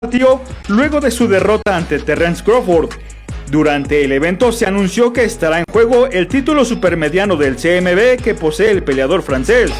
partió luego de su derrota ante Terence Crawford. Durante el evento se anunció que estará en juego el título supermediano del CMB que posee el peleador francés.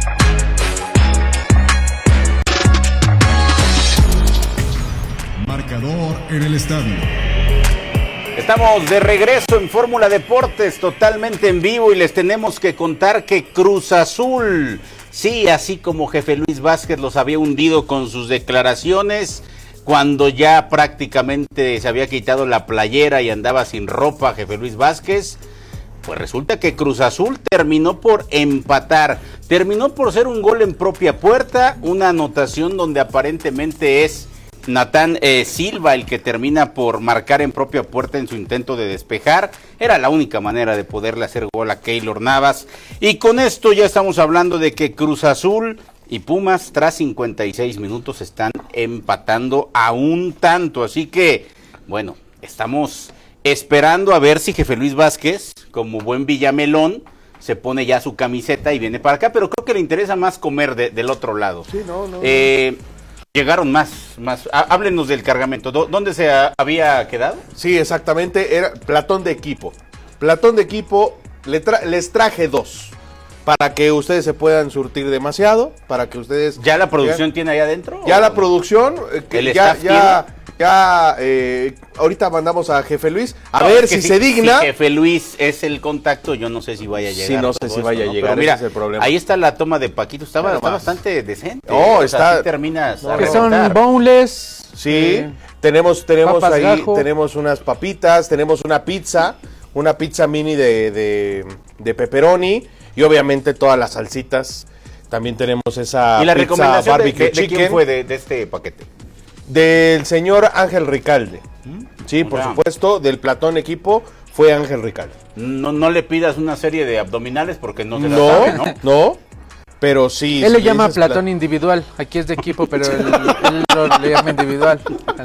Marcador en el estadio. Estamos de regreso en Fórmula Deportes, totalmente en vivo, y les tenemos que contar que Cruz Azul, sí, así como Jefe Luis Vázquez los había hundido con sus declaraciones, cuando ya prácticamente se había quitado la playera y andaba sin ropa Jefe Luis Vázquez, pues resulta que Cruz Azul terminó por empatar, terminó por ser un gol en propia puerta, una anotación donde aparentemente es Natán Silva el que termina por marcar en propia puerta en su intento de despejar. Era la única manera de poderle hacer gol a Keylor Navas, y con esto ya estamos hablando de que Cruz Azul y Pumas tras 56 minutos están empatando a un tanto, así que bueno, estamos esperando a ver si Jefe Luis Vázquez, como buen Villamelón, se pone ya su camiseta y viene para acá, pero creo que le interesa más comer del otro lado. Sí, llegaron más. Háblenos del cargamento. ¿Dónde se había quedado? Sí, exactamente, era Platón de equipo. Les traje 2. Para que ustedes se puedan surtir demasiado, para que ustedes... ¿Ya la producción tiene ahí adentro? Ya la producción, ahorita mandamos a Jefe Luis, a ver si se digna. Si Jefe Luis es el contacto, yo no sé si vaya a llegar. Sí, no sé si vaya a llegar, pero mira, ese es el problema. Ahí está la toma de Paquito, está bastante decente. No, está... Así terminas a que reventar. son boneless. Sí, tenemos ahí, gajo. tenemos unas papitas, tenemos una pizza mini de pepperoni, y obviamente todas las salsitas. También tenemos esa ¿Y la pizza recomendación barbecue de chicken? quién fue de este paquete? Del señor Ángel Ricalde. Sí, por supuesto, del Platón equipo fue Ángel Ricalde. No le pidas una serie de abdominales porque no se la sabe, ¿no? No, pero sí. Él le llama Platón individual, aquí es de equipo, pero él le llama individual.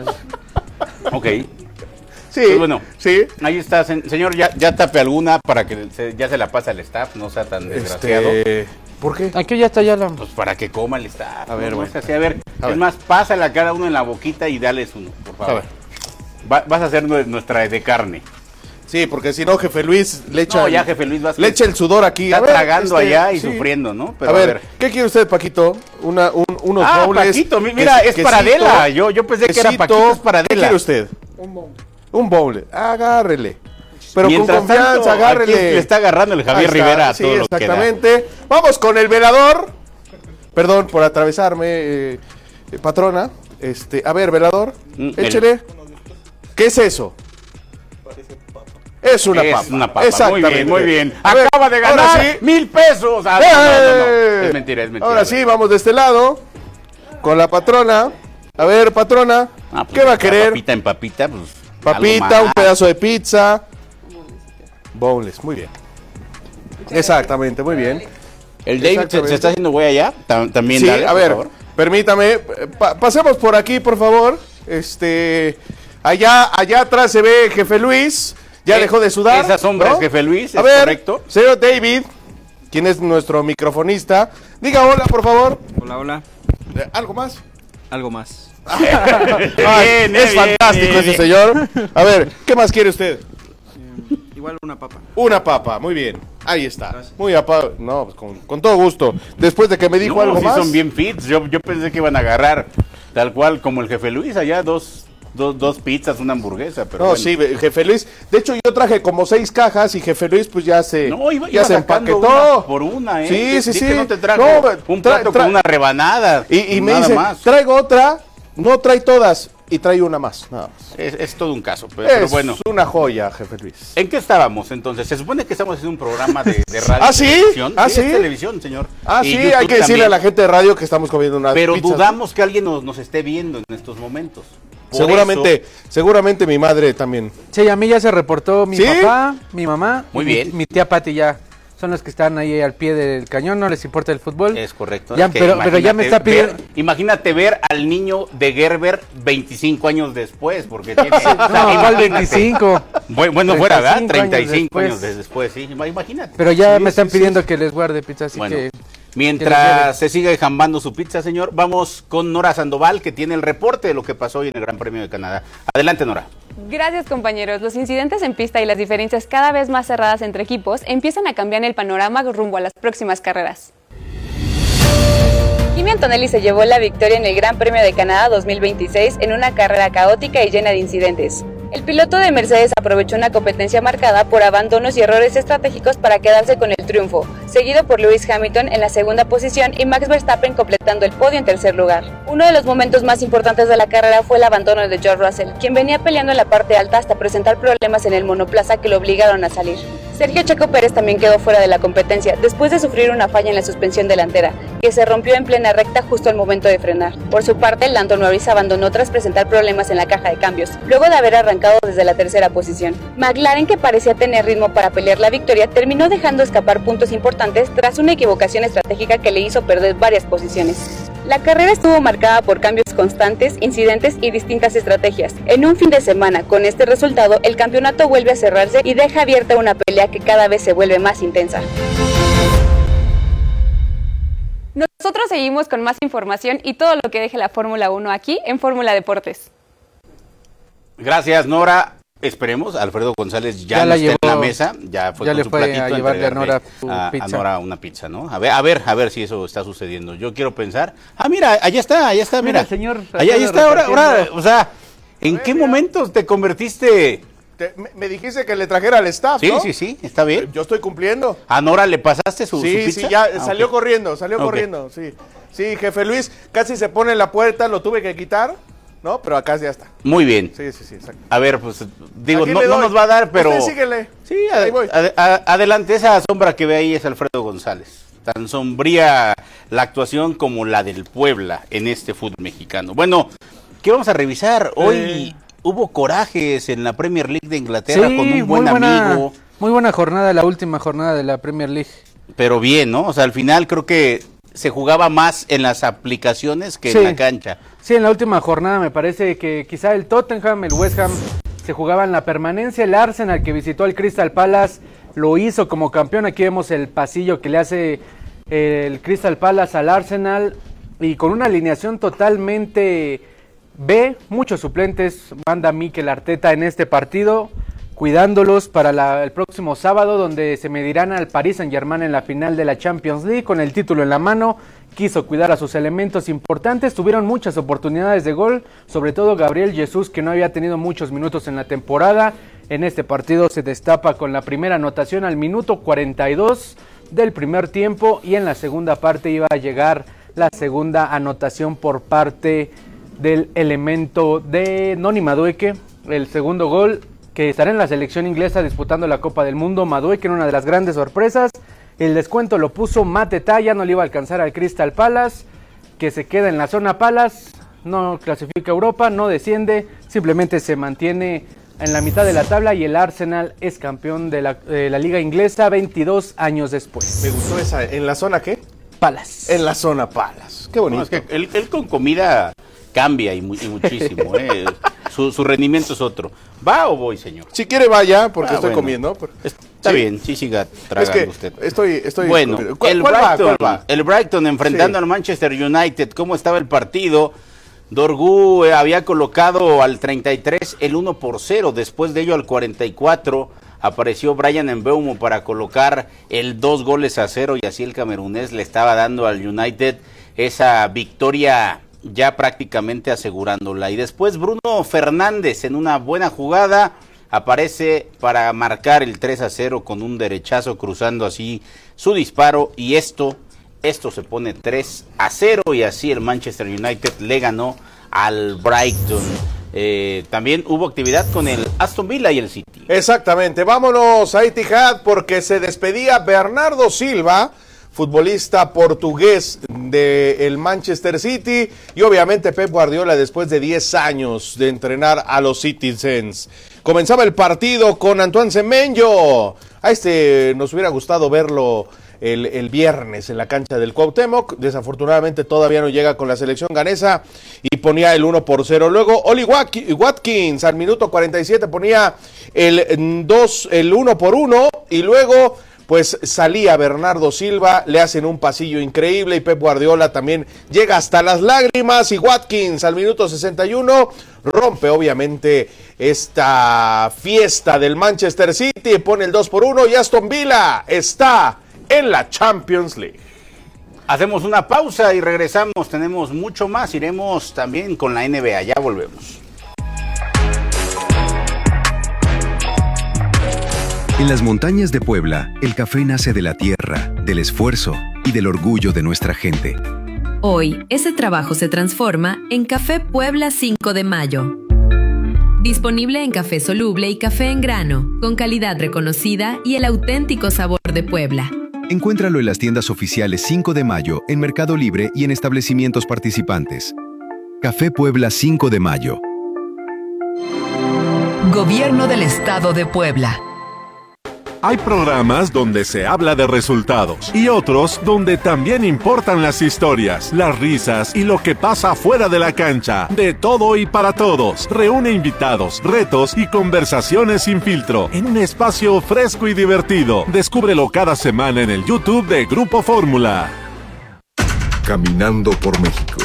Ok. Sí, pues bueno, sí. Ahí está, señor, ya tape alguna para que ya se la pase al staff, no sea tan desgraciado. ¿Por qué? Aquí ya está ya la... Pues para que coma el staff. A ver, ¿no? bueno. Es así, a ver, más, pásale a cada uno en la boquita y dales uno, por favor. A ver. Vas a hacer nuestra de carne. Sí, porque si no, Jefe Luis le echa... No, ya Jefe Luis Vázquez le echa el sudor aquí. Está tragando allá y sufriendo, ¿no? Pero a ver, ¿qué quiere usted, Paquito? Unos bowls. Paquito, mira, es para Adela. Yo pensé que era Paquito, es para Adela. ¿Qué quiere usted? Un bowl. Agárrele. Pero mientras con confianza, tanto, agárrele. Aquí le está agarrando el Javier Rivera a sí, todo lo que da. exactamente. Vamos con el velador. Perdón por atravesarme, patrona. A ver, velador, échele. ¿Qué es eso? Es una papa. Exactamente. Muy bien. A ver, acaba de ganar sí. 1,000 pesos. No. Es mentira. Ahora sí, vamos de este lado con la patrona. A ver, patrona, Pues ¿qué va a querer? Papita en papita, pues. Papita, un pedazo de pizza. Boneless, muy bien. Exactamente, muy bien. El David se está haciendo güey allá. También Sí, dale, a ver, por favor. permítame. Pasemos por aquí, por favor. Allá atrás se ve Jefe Luis. Ya dejó de sudar. Esa sombra ¿no? es Jefe Luis, a es ver, correcto. Señor David, quien es nuestro microfonista. Diga hola, por favor. Hola. ¿Algo más? Algo más. Es fantástico ese señor. A ver, ¿qué más quiere usted? Igual una papa. Una papa, muy bien. Ahí está. Gracias. Muy no, pues con todo gusto. Después de que me dijo algo sí más. Son bien fits. Yo pensé que iban a agarrar tal cual como el Jefe Luis allá, dos pizzas, una hamburguesa, pero no, bueno. sí, Jefe Luis. De hecho, yo traje como 6 cajas y Jefe Luis pues ya se empaquetó. Una por una, ¿eh? Sí. Que no te trajo un plato con una rebanada. Y me dice, traigo otra. No, trae todas. Y trae una más. Nada más. Es todo un caso, pero bueno. Es una joya, Jefe Luis. ¿En qué estábamos entonces? Se supone que estamos haciendo un programa de radio. ¿Ah, sí? Televisión. ¿Ah, sí? Es televisión, señor. Ah, y sí, YouTube hay que decirle también. a la gente de radio que estamos comiendo unas Pero pizzas. dudamos que alguien nos esté viendo en estos momentos. Seguramente mi madre también. Sí, a mí ya se reportó mi ¿Sí? papá, mi mamá. Muy y bien. Mi tía Pati ya. Son los que están ahí al pie del cañón, no les importa el fútbol. Es correcto. Ya, Es que pero ya me está pidiendo... Imagínate ver al niño de Gerber 25 años después, porque tiene... No, igual 25. Bueno, fuera, ¿verdad? 35 35 años después. después, sí. Imagínate. Pero ya Sí, me están sí, pidiendo que les guarde pizza, así Bueno. que... Mientras se sigue jambando su pizza, señor, vamos con Nora Sandoval, que tiene el reporte de lo que pasó hoy en el Gran Premio de Canadá. Adelante, Nora. Gracias, compañeros. Los incidentes en pista y las diferencias cada vez más cerradas entre equipos empiezan a cambiar el panorama rumbo a las próximas carreras. Kimi Antonelli se llevó la victoria en el Gran Premio de Canadá 2026 en una carrera caótica y llena de incidentes. El piloto de Mercedes aprovechó una competencia marcada por abandonos y errores estratégicos para quedarse con el triunfo, seguido por Lewis Hamilton en la segunda posición y Max Verstappen completando el podio en tercer lugar. Uno de los momentos más importantes de la carrera fue el abandono de George Russell, quien venía peleando en la parte alta hasta presentar problemas en el monoplaza que lo obligaron a salir. Sergio Checo Pérez también quedó fuera de la competencia después de sufrir una falla en la suspensión delantera, que se rompió en plena recta justo al momento de frenar. Por su parte, Lando Norris abandonó tras presentar problemas en la caja de cambios, luego de haber arrancado desde la tercera posición. McLaren, que parecía tener ritmo para pelear la victoria, terminó dejando escapar puntos importantes tras una equivocación estratégica que le hizo perder varias posiciones. La carrera estuvo marcada por cambios constantes, incidentes y distintas estrategias. En un fin de semana, con este resultado, el campeonato vuelve a cerrarse y deja abierta una pelea que cada vez se vuelve más intensa. Nosotros seguimos con más información y todo lo que deje la Fórmula 1 aquí en Fórmula Deportes. Gracias, Nora. Esperemos, Alfredo González ya no está en la mesa, ya fue con su platito a llevarle a Nora a Nora una pizza, ¿no? A ver si eso está sucediendo. Yo quiero pensar, mira, allá está, mira. Señor, allá está, ahora, o sea, ¿en qué momento te convertiste? Me dijiste que le trajera al staff, Sí, ¿no? sí, está bien. Yo estoy cumpliendo. ¿A Nora le pasaste su pizza? Sí, ya salió okay. corriendo, sí. Sí, jefe Luis, casi se pone en la puerta, lo tuve que quitar, ¿no? Pero acá ya está. Muy bien. Sí, exacto. A ver, pues, digo, no doy. nos va a dar, pero... Usted síguele. Sí, ahí voy. Adelante, esa sombra que ve ahí es Alfredo González. Tan sombría la actuación como la del Puebla en este fútbol mexicano. Bueno, ¿qué vamos a revisar? Hoy hubo corajes en la Premier League de Inglaterra con un buen amigo. Muy buena jornada, la última jornada de la Premier League. Pero bien, ¿no? O sea, al final creo que se jugaba más en las aplicaciones que en la cancha. Sí, en la última jornada me parece que quizá el Tottenham, el West Ham se jugaban la permanencia. El Arsenal, que visitó al Crystal Palace, lo hizo como campeón. Aquí vemos el pasillo que le hace el Crystal Palace al Arsenal, y con una alineación totalmente B, muchos suplentes. Manda Mikel Arteta en este partido, cuidándolos para el próximo sábado, donde se medirán al Paris Saint-Germain en la final de la Champions League con el título en la mano. Quiso cuidar a sus elementos importantes, tuvieron muchas oportunidades de gol, sobre todo Gabriel Jesús, que no había tenido muchos minutos en la temporada. En este partido se destapa con la primera anotación al minuto 42 del primer tiempo, y en la segunda parte iba a llegar la segunda anotación por parte del elemento de Noni Madueke, el segundo gol, que estará en la selección inglesa disputando la Copa del Mundo. Madueke en una de las grandes sorpresas. El descuento lo puso Mateta, ya no le iba a alcanzar al Crystal Palace, que se queda en la zona Palace, no clasifica a Europa, no desciende, simplemente se mantiene en la mitad de la tabla, y el Arsenal es campeón de la liga inglesa 22 años después. Me gustó esa. ¿En la zona qué? Palace. En la zona Palace. Qué bonito. No, es que él con comida cambia y muchísimo, su rendimiento es otro. ¿Va o voy, señor? Si quiere vaya, porque estoy bueno. comiendo. Está bien, sí siga tragando es que usted. Estoy bueno, ¿Cuál va? El Brighton enfrentando al Manchester United. ¿Cómo estaba el partido? Dorgu había colocado al 33 el 1-0. Después de ello, al 44 apareció Bryan Mbeumo para colocar el 2-0, y así el camerunés le estaba dando al United esa victoria, ya prácticamente asegurándola. Y después Bruno Fernández, en una buena jugada, aparece para marcar el 3-0 con un derechazo, cruzando así su disparo, y esto se pone 3-0, y así el Manchester United le ganó al Brighton. También hubo actividad con el Aston Villa y el City. Exactamente, vámonos a Etihad, porque se despedía Bernardo Silva, futbolista portugués del Manchester City, y obviamente Pep Guardiola, después de 10 años de entrenar a los Citizens. Comenzaba el partido con Antoine Semenyo. A nos hubiera gustado verlo el viernes en la cancha del Cuauhtémoc. Desafortunadamente todavía no llega con la selección ganesa, y ponía el 1-0. Luego Oli Watkins al minuto 47 ponía el 1-1, y luego pues salía Bernardo Silva, le hacen un pasillo increíble y Pep Guardiola también llega hasta las lágrimas y Watkins al minuto 61 rompe obviamente esta fiesta del Manchester City, pone el 2-1 y Aston Villa está en la Champions League. Hacemos una pausa y regresamos, tenemos mucho más, iremos también con la NBA, ya volvemos. En las montañas de Puebla, el café nace de la tierra, del esfuerzo y del orgullo de nuestra gente. Hoy, ese trabajo se transforma en Café Puebla 5 de Mayo. Disponible en café soluble y café en grano, con calidad reconocida y el auténtico sabor de Puebla. Encuéntralo en las tiendas oficiales 5 de Mayo, en Mercado Libre y en establecimientos participantes. Café Puebla 5 de Mayo. Gobierno del Estado de Puebla. Hay programas donde se habla de resultados y otros donde también importan las historias, las risas y lo que pasa fuera de la cancha. De todo y para todos. Reúne invitados, retos y conversaciones sin filtro en un espacio fresco y divertido. Descúbrelo cada semana en el YouTube de Grupo Fórmula. Caminando por México.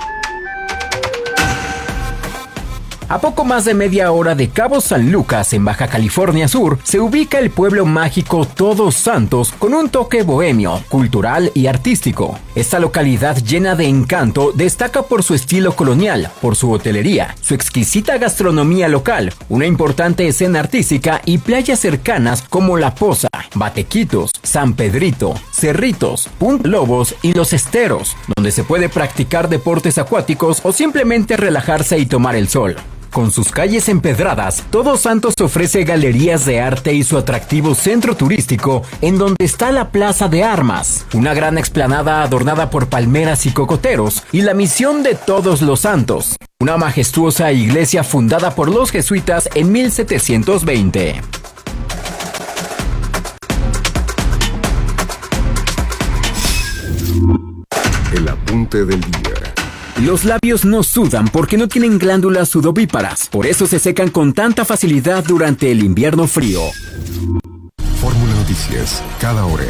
A poco más de media hora de Cabo San Lucas, en Baja California Sur, se ubica el pueblo mágico Todos Santos con un toque bohemio, cultural y artístico. Esta localidad llena de encanto destaca por su estilo colonial, por su hotelería, su exquisita gastronomía local, una importante escena artística y playas cercanas como La Poza, Batequitos, San Pedrito, Cerritos, Punta Lobos y Los Esteros, donde se puede practicar deportes acuáticos o simplemente relajarse y tomar el sol. Con sus calles empedradas, Todos Santos ofrece galerías de arte y su atractivo centro turístico, en donde está la Plaza de Armas, una gran explanada adornada por palmeras y cocoteros, y la Misión de Todos los Santos, una majestuosa iglesia fundada por los jesuitas en 1720. El apunte del día. Los labios no sudan porque no tienen glándulas sudovíparas, por eso se secan con tanta facilidad durante el invierno frío. Fórmula Noticias, cada hora.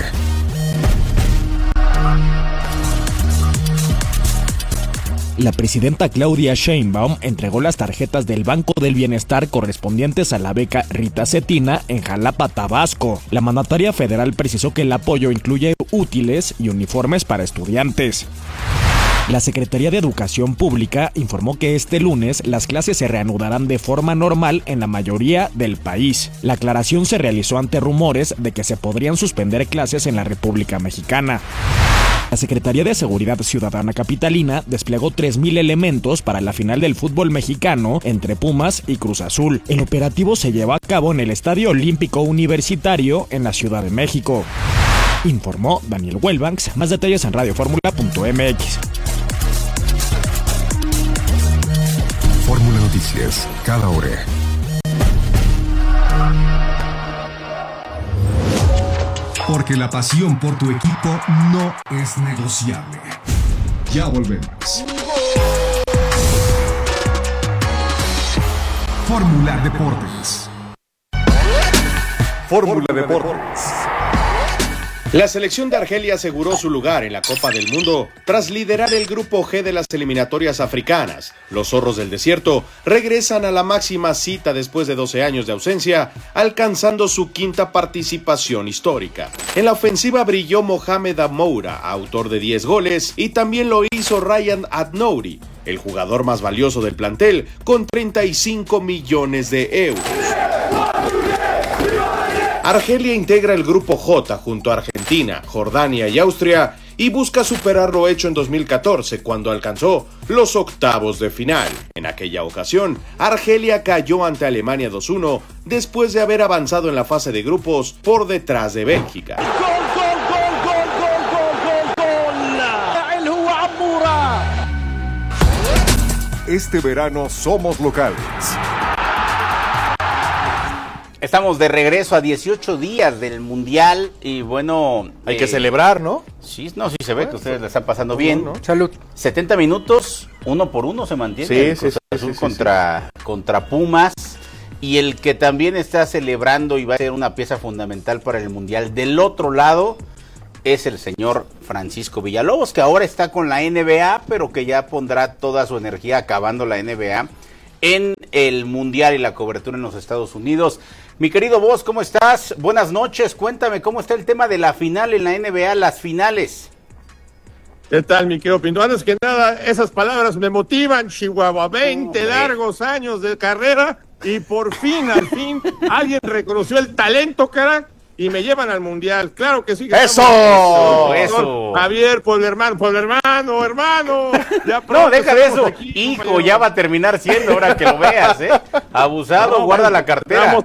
La presidenta Claudia Sheinbaum entregó las tarjetas del Banco del Bienestar correspondientes a la beca Rita Cetina en Jalapa, Tabasco. La mandataria federal precisó que el apoyo incluye útiles y uniformes para estudiantes. La Secretaría de Educación Pública informó que este lunes las clases se reanudarán de forma normal en la mayoría del país. La aclaración se realizó ante rumores de que se podrían suspender clases en la República Mexicana. La Secretaría de Seguridad Ciudadana Capitalina desplegó 3,000 elementos para la final del fútbol mexicano entre Pumas y Cruz Azul. El operativo se llevó a cabo en el Estadio Olímpico Universitario en la Ciudad de México. Informó Daniel Welbanks. Más detalles en radioformula.mx. Fórmula Noticias, cada hora. Porque la pasión por tu equipo no es negociable. Ya volvemos. Fórmula Deportes. Fórmula Deportes. La selección de Argelia aseguró su lugar en la Copa del Mundo tras liderar el grupo G de las eliminatorias africanas. Los zorros del desierto regresan a la máxima cita después de 12 años de ausencia, alcanzando su quinta participación histórica. En la ofensiva brilló Mohamed Amoura, autor de 10 goles, y también lo hizo Ryan Adnouri, el jugador más valioso del plantel, con 35 millones de euros. Argelia integra el grupo J junto a Argentina, Jordania y Austria y busca superar lo hecho en 2014 cuando alcanzó los octavos de final. En aquella ocasión, Argelia cayó ante Alemania 2-1 después de haber avanzado en la fase de grupos por detrás de Bélgica. Este verano somos locales. Estamos de regreso a 18 días del Mundial y bueno... Hay que celebrar, ¿no? Sí, no, sí se ve que ustedes la están pasando bien. No. Salud. 70 minutos, 1-1 se mantiene. Sí, Cruz Azul contra Pumas. y el que también está celebrando y va a ser una pieza fundamental para el Mundial del otro lado es el señor Francisco Villalobos, que ahora está con la NBA, pero que ya pondrá toda su energía acabando la NBA en el Mundial y la cobertura en los Estados Unidos. Mi querido Boss, ¿cómo estás? Buenas noches, cuéntame cómo está el tema de la final en la NBA, las finales. ¿Qué tal, mi querido Pinto? Antes que nada, esas palabras me motivan, Chihuahua. 20 largos años de carrera y por fin, al fin, alguien reconoció el talento, carajo, y me llevan al Mundial. Claro que sí. Que ¡Eso! Javier, hermano. Ya no, deja de eso. Aquí, hijo, compañero. ya va a terminar siendo, ahora que lo veas, ¿eh? Abusado, guarda la cartera.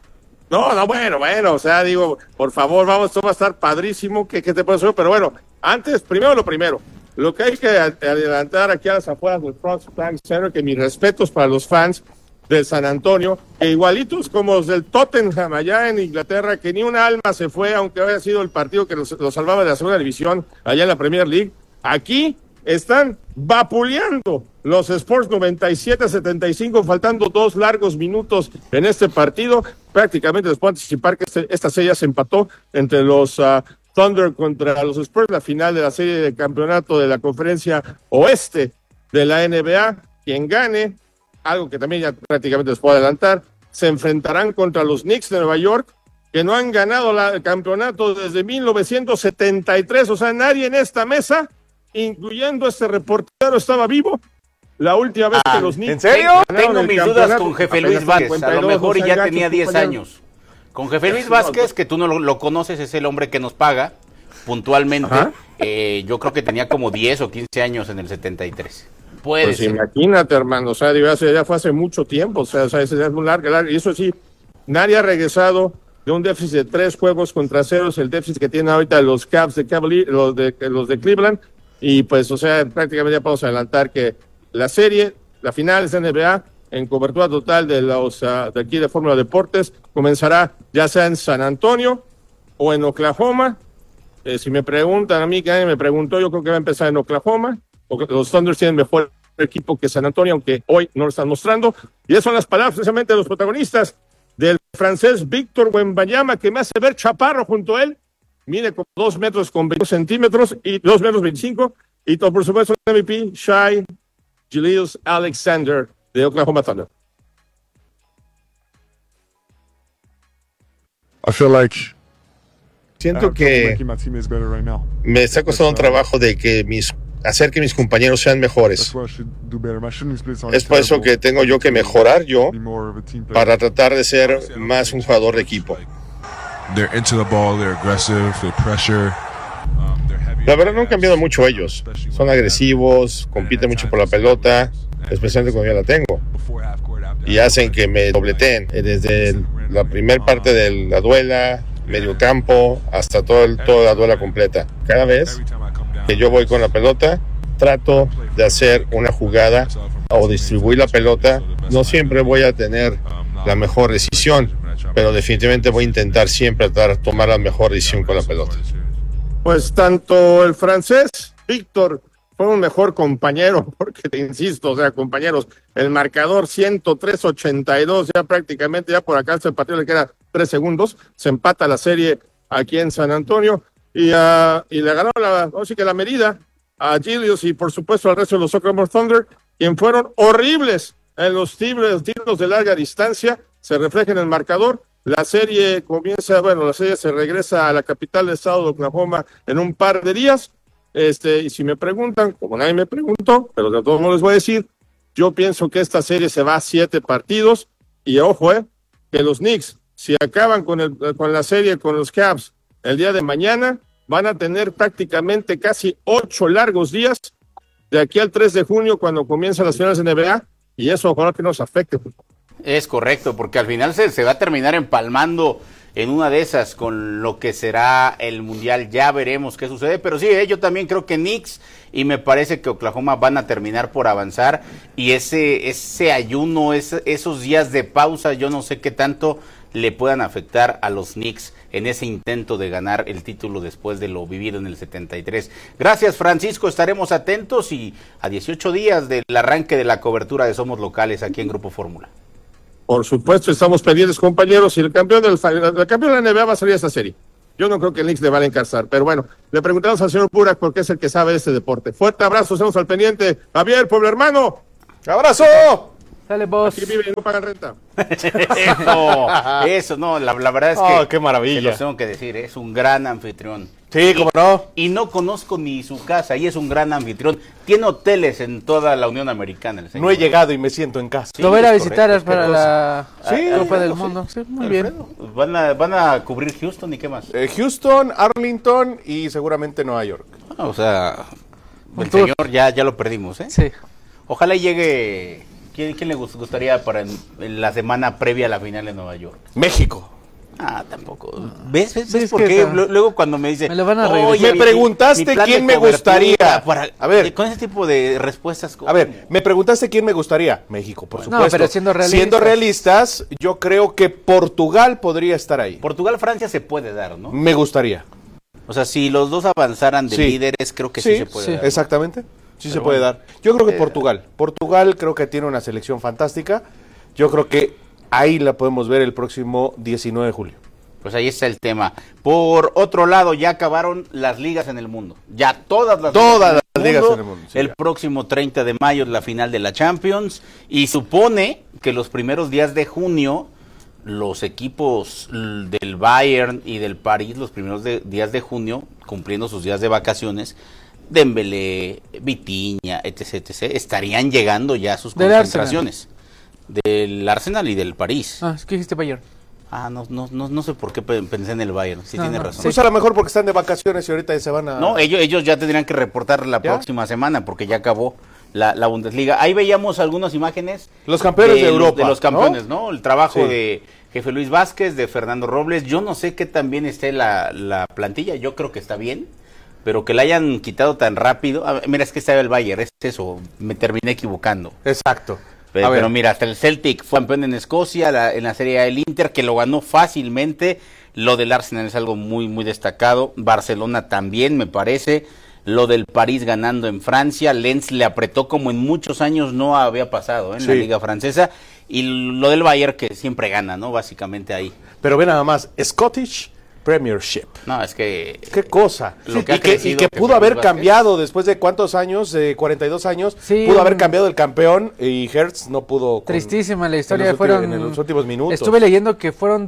Bueno, o sea, digo, por favor, vamos, esto va a estar padrísimo, ¿qué te puedo decir? Pero bueno, antes, primero, lo que hay que adelantar aquí a las afueras del Bronx Bank Center, que mis respetos para los fans del San Antonio, que igualitos como los del Tottenham allá en Inglaterra, que ni un alma se fue, aunque haya sido el partido que los salvaba de la segunda división allá en la Premier League, aquí están vapuleando los Spurs 97-75, faltando 2 largos minutos en este partido. Prácticamente les puedo anticipar que esta serie se empató entre los Thunder contra los Spurs, la final de la serie de campeonato de la conferencia oeste de la NBA. Quien gane, algo que también ya prácticamente les puedo adelantar, se enfrentarán contra los Knicks de Nueva York, que no han ganado el campeonato desde 1973, o sea, nadie en esta mesa, incluyendo este reportero, estaba vivo la última vez que los Knicks... ¿En serio? Tengo mis dudas con Jefe Luis Vázquez, a lo mejor ya tenía 10 años. Con Jefe Luis Vázquez, que tú no lo conoces, es el hombre que nos paga puntualmente, yo creo que tenía como 10 o 15 años en el 73. Puede pues ser. Imagínate, hermano, o sea, ya fue hace mucho tiempo, o sea, ese ya es muy largo, y eso sí, nadie ha regresado de un déficit de 3 juegos contra 0, el déficit que tienen ahorita los Cavs de Cavaliers, los de Cleveland, y pues, o sea, prácticamente ya podemos adelantar que la serie, la final de NBA, en cobertura total de los de aquí de Fórmula Deportes, comenzará ya sea en San Antonio o en Oklahoma. Si me preguntan a mí, que alguien me preguntó, yo creo que va a empezar en Oklahoma. Los Thunder tienen mejor equipo que San Antonio, aunque hoy no lo están mostrando. Y esas son las palabras precisamente de los protagonistas del francés Víctor Wembanyama, que me hace ver chaparro junto a él. Mide como 2 metros con 20 centímetros y 2 metros 25. Y todo, por supuesto, el MVP, Shai Gilgeous-Alexander de Oklahoma Thunder. Siento que me está costando un trabajo de hacer que mis compañeros sean mejores. Es por eso que tengo yo que mejorar para tratar de ser más un jugador de equipo. La verdad no han cambiado mucho ellos. Son agresivos, compiten mucho por la pelota, especialmente cuando ya la tengo. Y hacen que me dobleteen desde la primera parte de la duela, medio campo, hasta toda la duela completa. Cada vez que yo voy con la pelota, trato de hacer una jugada o distribuir la pelota. No siempre voy a tener la mejor decisión, pero definitivamente voy a intentar siempre tomar la mejor decisión con la pelota. Pues tanto el francés Víctor fue un mejor compañero, porque te insisto, o sea, compañeros, el marcador 103-82, ya prácticamente, ya por acá el partido le queda 3 segundos, se empata la serie aquí en San Antonio, y le ganó la medida a Gilius y por supuesto al resto de los Oklahoma Thunder, quien fueron horribles en los tiros de larga distancia, se refleja en el marcador. La serie se regresa a la capital del estado de Oklahoma en un par de días. Y si me preguntan, como nadie me preguntó, pero de todos modos les voy a decir, yo pienso que esta serie se va a 7 partidos, y ojo, que los Knicks, si acaban con la serie con los Cavs el día de mañana, van a tener prácticamente casi 8 largos días de aquí al 3 de junio cuando comienzan las finales de NBA, y eso ojalá que nos afecte. Es correcto, porque al final se va a terminar empalmando en una de esas con lo que será el Mundial. Ya veremos qué sucede, pero sí, yo también creo que Knicks y me parece que Oklahoma van a terminar por avanzar, y ese ayuno, esos días de pausa, yo no sé qué tanto le puedan afectar a los Knicks en ese intento de ganar el título después de lo vivido en el 73. Gracias, Francisco, estaremos atentos, y a 18 días del arranque de la cobertura de Somos Locales aquí en Grupo Fórmula. Por supuesto, estamos pendientes, compañeros, y el campeón de la NBA va a salir de esta serie. Yo no creo que el Knicks le van a encarzar, pero bueno, le preguntamos al señor Burak porque es el que sabe de este deporte. Fuerte abrazo, estamos al pendiente. Javier, pueblo hermano. ¡Abrazo! Sale vos. Aquí viven y no pagan renta. Eso, la verdad es que... ¡Qué maravilla! Se los tengo que decir, es un gran anfitrión. Sí, cómo no. Y no conozco ni su casa, y es un gran anfitrión. Tiene hoteles en toda la Unión Americana. El señor. No he llegado y me siento en casa. Sí, lo voy a visitar correcto, para la Copa del sí. Mundo. Sí, muy Alfredo, bien. ¿Van a cubrir Houston y qué más? Houston, Arlington y seguramente Nueva York. O sea, el tour. señor ya lo perdimos, ¿eh? Sí. Ojalá llegue... ¿Quién le gustaría para en la semana previa a la final de Nueva York? México. Tampoco. ¿Ves Sí, por es que qué? Luego cuando me dice... me lo van a "Oye, regresar". Me preguntaste plan quién de me cobertura gustaría. A ver. Con ese tipo de respuestas... A ver, me preguntaste quién me gustaría. México, por supuesto. No, pero siendo realistas, yo creo que Portugal podría estar ahí. Portugal-Francia se puede dar, ¿no? Me gustaría. O sea, si los dos avanzaran de Sí. líderes, creo que sí se puede dar, ¿no? Exactamente. Sí Pero se puede bueno. dar. Yo creo que Portugal. Portugal creo que tiene una selección fantástica. Yo creo que ahí la podemos ver el próximo 19 de julio. Pues ahí está el tema. Por otro lado, ya acabaron las ligas en el mundo. Ya todas las ligas en el mundo. Sí, el próximo 30 de mayo es la final de la Champions. Y supone que los primeros días de junio, los equipos del Bayern y del París, los primeros días de junio, cumpliendo sus días de vacaciones, Dembélé, Vitinha, etc., estarían llegando ya a sus concentraciones. Del Arsenal y del París. Es que dijiste Bayern. No sé por qué pensé en el Bayern, sí tiene razón. Pues a lo mejor porque están de vacaciones y ahorita se van a... No, ellos ya tendrían que reportar la próxima semana porque ya acabó la Bundesliga. Ahí veíamos algunas imágenes. Los campeones de Europa. De los campeones, ¿no? El trabajo Sí. de Jefe Luis Vázquez, de Fernando Robles. Yo no sé qué tan bien esté la plantilla, yo creo que está bien, pero que la hayan quitado tan rápido. Mira, es que estaba el Bayern, es eso, me terminé equivocando. Exacto. Pero mira, hasta el Celtic fue campeón en Escocia, en la Serie A del Inter, que lo ganó fácilmente. Lo del Arsenal es algo muy, muy destacado. Barcelona también, me parece. Lo del París ganando en Francia. Lens le apretó como en muchos años no había pasado en la Liga Francesa. Y lo del Bayern, que siempre gana, ¿no? Básicamente ahí. Pero ve nada más, Scottish Premiership. No, es que... ¡Qué cosa! Y que pudo haber cambiado después de cuántos años, 42 años, pudo haber cambiado el campeón y Hertz no pudo. Tristísima la historia. En los últimos minutos. Estuve leyendo que fueron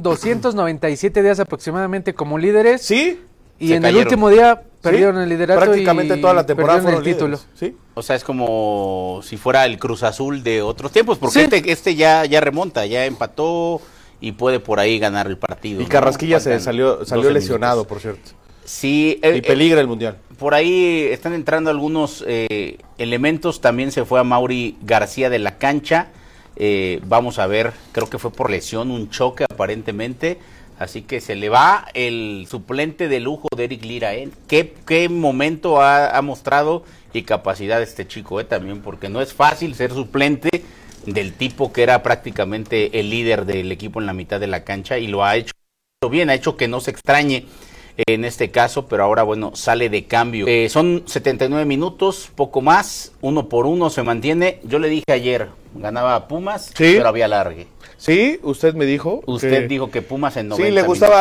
297 días aproximadamente como líderes. Sí. Y en el último día perdieron el liderato. Prácticamente toda la temporada fueron el título. ¿Sí? O sea, es como si fuera el Cruz Azul de otros tiempos, porque este ya remonta, ya empató y puede por ahí ganar el partido. Y Carrasquilla salió lesionado, por cierto. Sí. Y peligra el Mundial. Por ahí están entrando algunos elementos. También se fue a Mauri García de la cancha. Vamos a ver, creo que fue por lesión, un choque aparentemente. Así que se le va el suplente de lujo de Eric Lira. ¿Qué momento ha mostrado y capacidad este chico también? Porque no es fácil ser suplente del tipo que era prácticamente el líder del equipo en la mitad de la cancha, y lo ha hecho bien, ha hecho que no se extrañe en este caso, pero ahora bueno, sale de cambio. Son 79 minutos, poco más, 1-1 se mantiene. Yo le dije ayer, ganaba a Pumas, pero había alargue. Sí, usted me dijo. Usted dijo que Pumas en 90 Sí,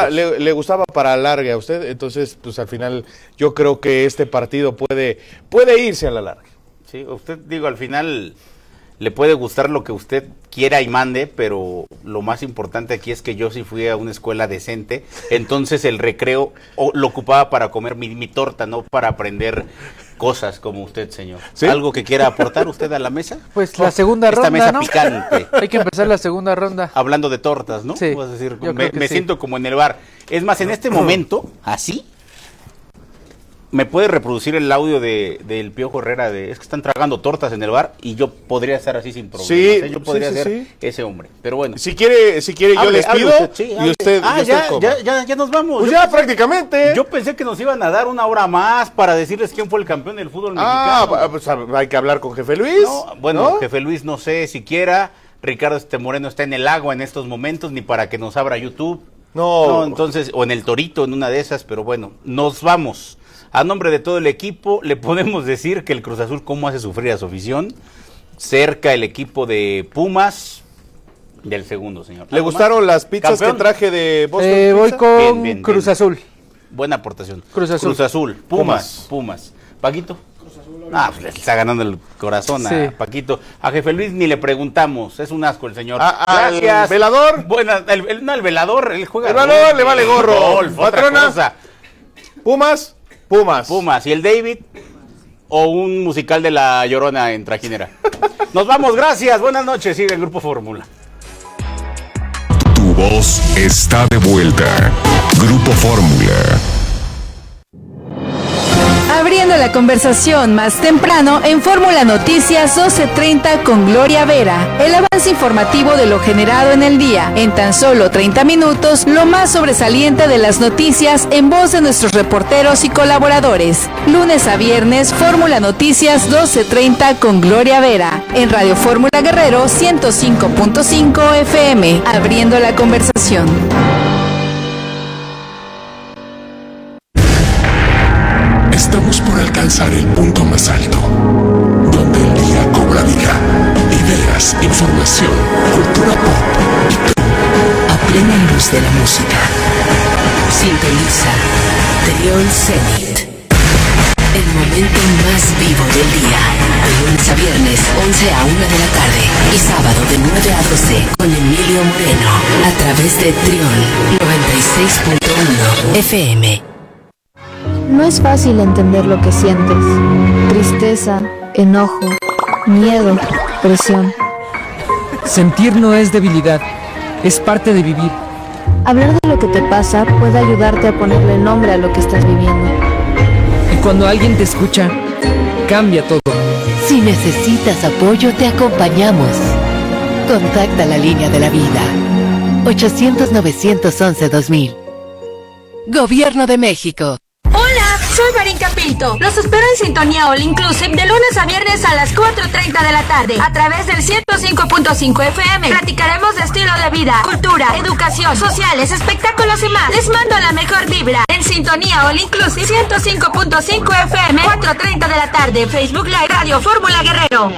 le gustaba para alargue a usted, entonces pues al final yo creo que este partido puede irse a la larga. Sí, usted al final le puede gustar lo que usted quiera y mande, pero lo más importante aquí es que yo sí fui a una escuela decente, entonces el recreo lo ocupaba para comer mi torta, no para aprender cosas como usted, señor. ¿Sí? ¿Algo que quiera aportar usted a la mesa? Pues la segunda ronda, mesa ¿no? Picante. Hay que empezar la segunda ronda. Hablando de tortas, ¿no? Sí. Vas a decir, Yo creo que me sí. siento como en el bar. Es más, en este momento, así, me puede reproducir el audio del Piojo Herrera es que están tragando tortas en el bar, y yo podría estar así sin problemas. Sí, yo podría ser sí. ese hombre, pero bueno. Si quiere yo les pido y usted ya nos vamos. Pues ya prácticamente. Yo pensé que nos iban a dar una hora más para decirles quién fue el campeón del fútbol mexicano. Pues hay que hablar con Jefe Luis. No, Jefe Luis no sé siquiera. Ricardo Moreno está en el agua en estos momentos, ni para que nos abra YouTube. No, entonces, o en el Torito, en una de esas, pero bueno, nos vamos. A nombre de todo el equipo, le podemos decir que el Cruz Azul cómo hace sufrir a su afición. Cerca el equipo de Pumas, Del segundo, señor. ¿Le gustaron las pizzas ¿Campeón? que traje de Boston voy Pizza? con Bien, Cruz bien. Azul. Buena aportación. Cruz Azul. Pumas. Paquito. Pues le está ganando el corazón a Sí. Paquito. A Jefe Luis ni le preguntamos, es un asco el señor. ¿Al Gracias. velador? Buena, el velador, él juega. El velador le vale gorro. Otra Patrona. cosa. Pumas. ¿Y el David? O un musical de La Llorona en Trajinera. Nos vamos, gracias. Buenas noches. Sigue el Grupo Fórmula. Tu voz está de vuelta. Grupo Fórmula. Abriendo la conversación más temprano en Fórmula Noticias 12:30 con Gloria Vera. El avance informativo de lo generado en el día. En tan solo 30 minutos, lo más sobresaliente de las noticias en voz de nuestros reporteros y colaboradores. Lunes a viernes, Fórmula Noticias 12:30 con Gloria Vera. En Radio Fórmula Guerrero 105.5 FM. Abriendo la conversación. Estamos por alcanzar el punto más alto, donde el día cobra vida, ideas, información, cultura pop y tú, a plena luz de la música. Sintoniza Trión Zenit. El momento más vivo del día. De lunes a viernes, 11 a 1 de la tarde. Y sábado de 9 a 12 con Emilio Moreno. A través de Trión 96.1 FM. No es fácil entender lo que sientes. Tristeza, enojo, miedo, presión. Sentir no es debilidad, es parte de vivir. Hablar de lo que te pasa puede ayudarte a ponerle nombre a lo que estás viviendo. Y cuando alguien te escucha, cambia todo. Si necesitas apoyo, te acompañamos. Contacta la línea de la vida. 800-911-2000. Gobierno de México. Hola, soy Marinka Pinto. Los espero en Sintonía All Inclusive de lunes a viernes a las 4:30 de la tarde a través del 105.5 FM. Platicaremos de estilo de vida, cultura, educación, sociales, espectáculos y más. Les mando la mejor vibra en Sintonía All Inclusive 105.5 FM, 4:30 de la tarde. Facebook Live Radio Fórmula Guerrero.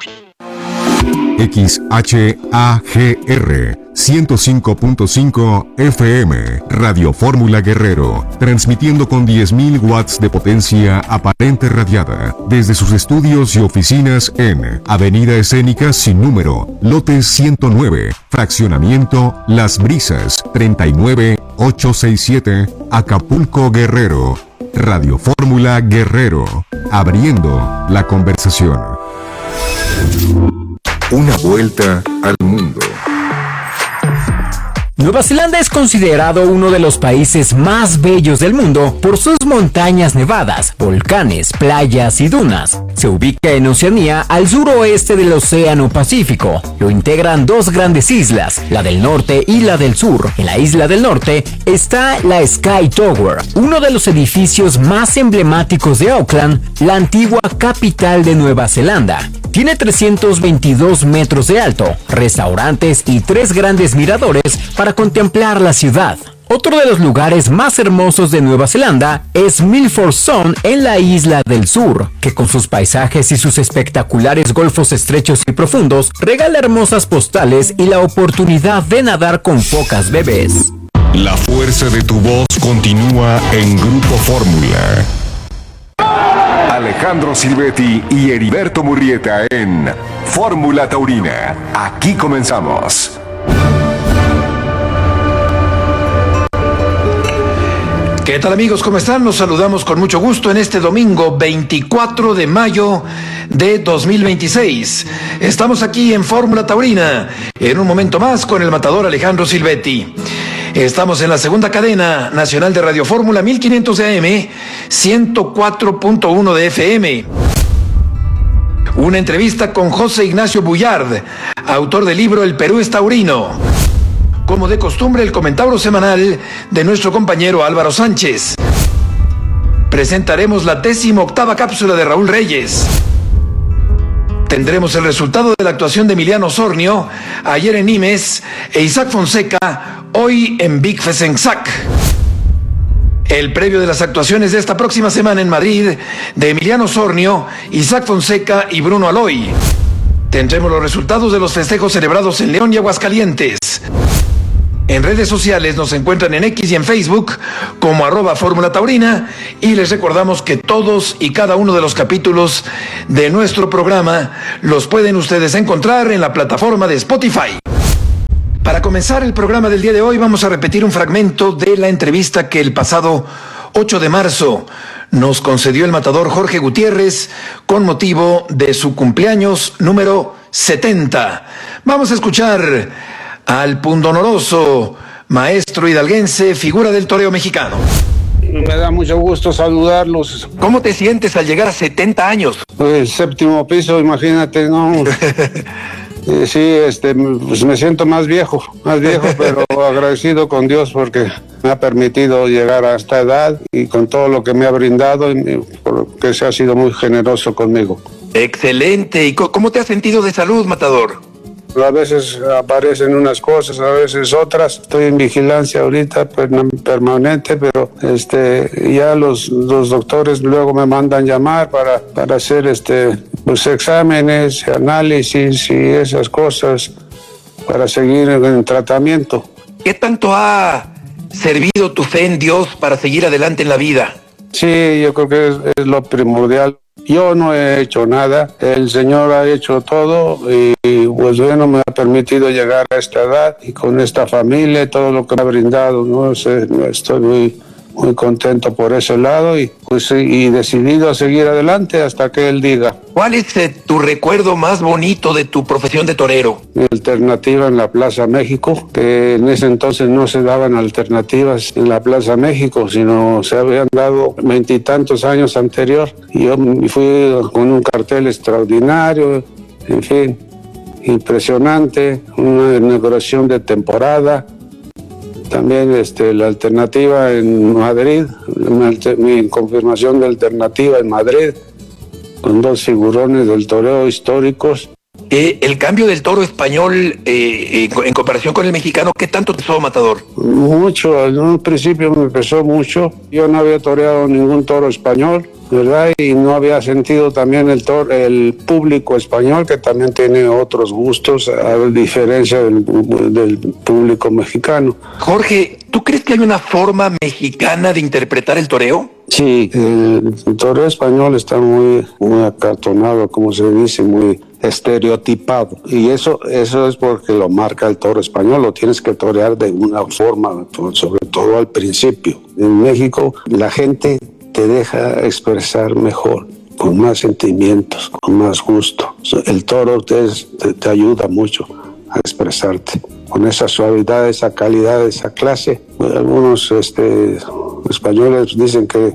XHAGR 105.5 FM Radio Fórmula Guerrero, transmitiendo con 10.000 watts de potencia aparente radiada desde sus estudios y oficinas en Avenida Escénica sin número, lote 109, fraccionamiento Las Brisas, 39867, Acapulco, Guerrero. Radio Fórmula Guerrero, abriendo la conversación. Una vuelta al mundo. Nueva Zelanda es considerado uno de los países más bellos del mundo por sus montañas nevadas, volcanes, playas y dunas. Se ubica en Oceanía, al suroeste del Océano Pacífico. Lo integran dos grandes islas, la del norte y la del sur. En la isla del norte está la Sky Tower, uno de los edificios más emblemáticos de Auckland, la antigua capital de Nueva Zelanda. Tiene 322 metros de alto, restaurantes y 3 grandes miradores para contemplar la ciudad. Otro de los lugares más hermosos de Nueva Zelanda es Milford Sound en la isla del sur, que con sus paisajes y sus espectaculares golfos estrechos y profundos regala hermosas postales y la oportunidad de nadar con focas bebés. La fuerza de tu voz continúa en Grupo Fórmula. Alejandro Silvetti y Heriberto Murrieta en Fórmula Taurina. Aquí comenzamos. ¿Qué tal amigos? ¿Cómo están? Los saludamos con mucho gusto en este domingo 24 de mayo de 2026. Estamos aquí en Fórmula Taurina, en un momento más con el matador Alejandro Silvetti. Estamos en la segunda cadena nacional de Radio Fórmula 1500 de AM, 104.1 de FM. Una entrevista con José Ignacio Bullard, autor del libro El Perú es Taurino. Como de costumbre, el comentario semanal de nuestro compañero Álvaro Sánchez. Presentaremos la 18ª cápsula de Raúl Reyes. Tendremos el resultado de la actuación de Emiliano Osornio ayer en Nimes e Isaac Fonseca hoy en Big Fesensac. El previo de las actuaciones de esta próxima semana en Madrid de Emiliano Osornio, Isaac Fonseca y Bruno Aloy. tendremos los resultados de los festejos celebrados en León y Aguascalientes. En redes sociales nos encuentran en X y en Facebook como @Fórmula Taurina, y les recordamos que todos y cada uno de los capítulos de nuestro programa los pueden ustedes encontrar en la plataforma de Spotify. Para comenzar el programa del día de hoy vamos a repetir un fragmento de la entrevista que el pasado 8 de marzo nos concedió el matador Jorge Gutiérrez con motivo de su cumpleaños número 70. Vamos a escuchar al pundonoroso maestro hidalguense, figura del toreo mexicano. Me da mucho gusto saludarlos. ¿Cómo te sientes al llegar a 70 años? El séptimo piso, imagínate, ¿no? Sí, pues me siento más viejo, pero agradecido con Dios porque me ha permitido llegar a esta edad y con todo lo que me ha brindado, porque se ha sido muy generoso conmigo. Excelente. ¿Y cómo te has sentido de salud, matador? A veces aparecen unas cosas, a veces otras. Estoy en vigilancia ahorita permanente, pero ya los doctores luego me mandan llamar para hacer pues exámenes, análisis y esas cosas para seguir en tratamiento. ¿Qué tanto ha servido tu fe en Dios para seguir adelante en la vida? Sí, yo creo que es lo primordial. Yo no he hecho nada, el Señor ha hecho todo y pues bueno, me ha permitido llegar a esta edad y con esta familia, todo lo que me ha brindado, no sé, estoy muy contento por ese lado y pues y decidido a seguir adelante hasta que Él diga. ¿Cuál es tu recuerdo más bonito de tu profesión de torero? Mi alternativa en la Plaza México, que en ese entonces no se daban alternativas en la Plaza México, sino se habían dado 20 y tantos años anterior. Y yo fui con un cartel extraordinario, en fin, impresionante, una inauguración de temporada. También la alternativa en Madrid, mi confirmación de alternativa en Madrid, con 2 figurones del toreo históricos. El cambio del toro español en comparación con el mexicano, ¿qué tanto te pesó, matador? Mucho, en un principio me pesó mucho. Yo no había toreado ningún toro español, ¿verdad? Y no había sentido también el público español, que también tiene otros gustos, a diferencia del público mexicano. Jorge, ¿tú crees que hay una forma mexicana de interpretar el toreo? Sí, el toreo español está muy acartonado, como se dice, muy estereotipado. Y eso es porque lo marca el toro español, lo tienes que torear de una forma, sobre todo al principio. En México la gente te deja expresar mejor, con más sentimientos, con más gusto. El toro te ayuda mucho a expresarte con esa suavidad, esa calidad, esa clase. Algunos españoles dicen que